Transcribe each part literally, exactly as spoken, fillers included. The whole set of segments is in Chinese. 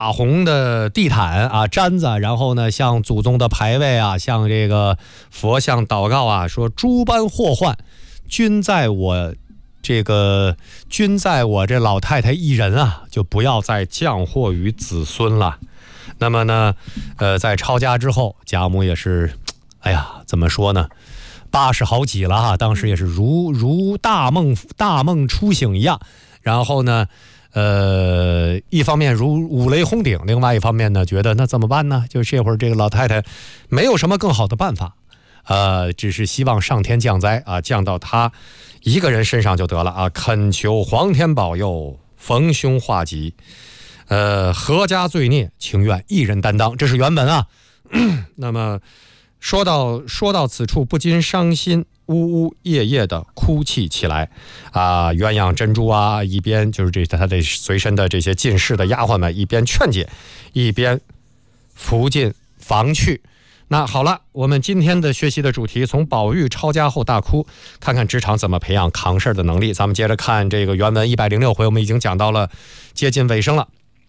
大红的地毯啊毡子，然后呢向祖宗的牌位啊，向这个佛像祷告啊，说诸般祸患均在我这个均在我这老太太一人啊，就不要再降祸于子孙了。那么呢呃在抄家之后，贾母也是哎呀怎么说呢，八十好几了哈，当时也是如如大梦大梦初醒一样。然后呢呃，一方面如五雷轰顶，另外一方面呢，觉得那怎么办呢？就这会儿这个老太太没有什么更好的办法，呃，只是希望上天降灾啊，降到她一个人身上就得了啊，恳求皇天保佑，逢凶化吉，呃，阖家罪孽，情愿一人担当，这是原文啊。那么说到说到此处，不禁伤心，呜呜咽咽的哭泣起来啊！鸳鸯珍珠啊，一边就是这他的随身的这些进士的丫鬟们，一边劝解，一边扶进房去。那好了，我们今天的学习的主题从宝玉抄家后大哭，看看职场怎么培养扛事儿的能力。咱们接着看这个原文一百零六回，我们已经讲到了接近尾声了，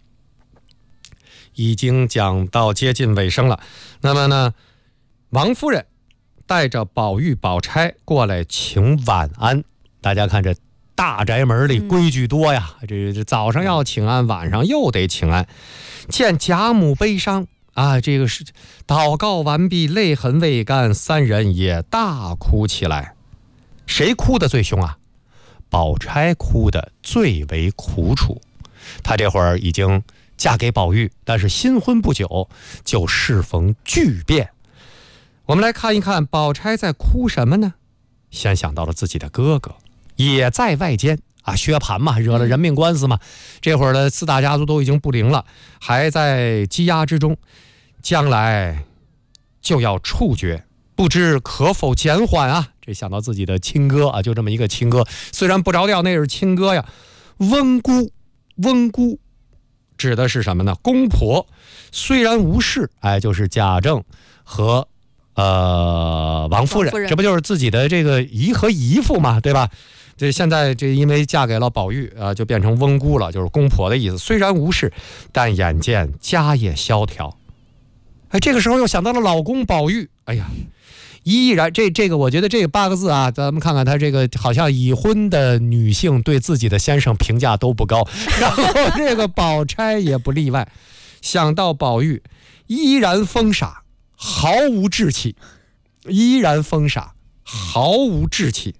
已经讲到接近尾声了。那么呢，王夫人带着宝玉宝钗过来请晚安。大家看这大宅门里规矩多呀，嗯、这这早上要请安，晚上又得请安。见贾母悲伤啊，这个是祷告完毕，泪痕未干，三人也大哭起来。谁哭得最凶啊？宝钗哭得最为苦楚。她这会儿已经嫁给宝玉，但是新婚不久就适逢巨变。我们来看一看宝钗在哭什么呢？先想到了自己的哥哥也在外间啊，薛蟠嘛，惹了人命官司嘛，这会儿的四大家族都已经不灵了，还在羁押之中，将来就要处决，不知可否减缓啊？这想到自己的亲哥啊，就这么一个亲哥，虽然不着调，那是亲哥呀。温姑，温姑指的是什么呢？公婆虽然无事，哎，就是贾政和呃王夫人，这不就是自己的这个姨和姨父嘛，对吧？这现在这因为嫁给了宝玉啊、呃，就变成温姑了，就是公婆的意思。虽然无事，但眼见家业萧条。哎，这个时候又想到了老公宝玉，哎呀，依然这这个，我觉得这八个字啊，咱们看看他这个好像已婚的女性对自己的先生评价都不高，然后这个宝钗也不例外。想到宝玉依然疯傻，毫无志气，依然疯傻，毫无志气。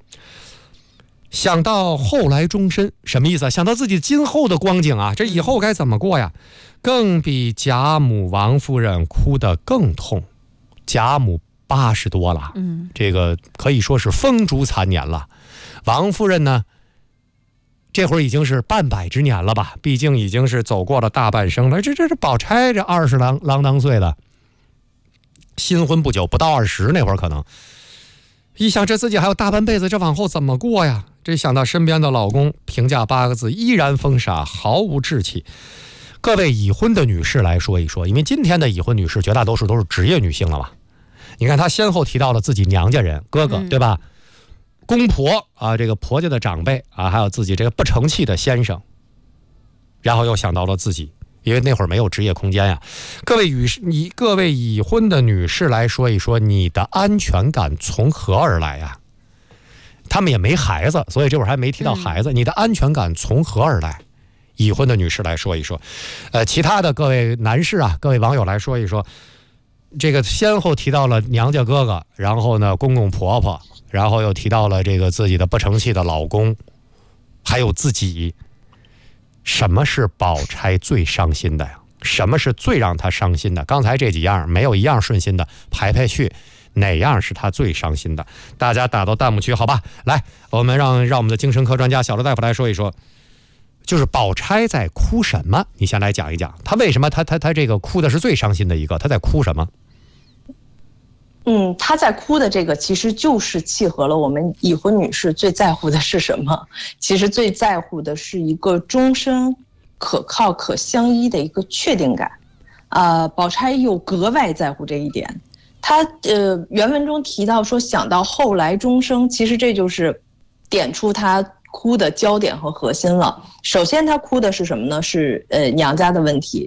想到后来终身，什么意思啊？想到自己今后的光景啊，这以后该怎么过呀？更比贾母、王夫人哭得更痛。贾母八十多了，嗯，这个可以说是风烛残年了。王夫人呢，这会儿已经是半百之年了吧？毕竟已经是走过了大半生了。这这这宝钗这二十郎郎当岁的，新婚不久，不到二十那会儿可能。一想这自己还有大半辈子，这往后怎么过呀？这想到身边的老公，评价八个字：依然疯傻，毫无志气。各位已婚的女士来说一说，因为今天的已婚女士绝大多数都是职业女性了嘛。你看她先后提到了自己娘家人、哥哥，对吧？嗯、公婆啊，这个婆家的长辈啊，还有自己这个不成器的先生，然后又想到了自己。因为那会儿没有职业空间呀，各位与你各位已婚的女士来说一说，你的安全感从何而来呀？他们也没孩子，所以这会儿还没提到孩子。嗯、你的安全感从何而来？已婚的女士来说一说，呃，其他的各位男士啊，各位网友来说一说，这个先后提到了娘家哥哥，然后呢公公婆婆，然后又提到了这个自己的不成器的老公，还有自己。什么是宝钗最伤心的呀？什么是最让她伤心的？刚才这几样没有一样顺心的，排排去，哪样是她最伤心的？大家打到弹幕区好吧？来，我们让让我们的精神科专家小罗大夫来说一说，就是宝钗在哭什么？你先来讲一讲，她为什么她她她这个哭的是最伤心的一个？她在哭什么？ 嗯，她在哭的这个其实就是契合了我们已婚女士最在乎的是什么？其实最在乎的是一个终身可靠可相依的一个确定感。啊、呃，宝钗又格外在乎这一点。她呃原文中提到说想到后来终生，其实这就是点出她哭的焦点和核心了。首先她哭的是什么呢？是呃娘家的问题。